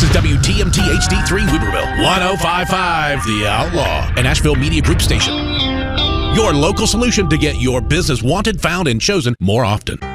is WTMT HD3 Weaverville, 1055 The Outlaw, an Asheville Media Group station. Your local solution to get your business wanted, found, and chosen more often.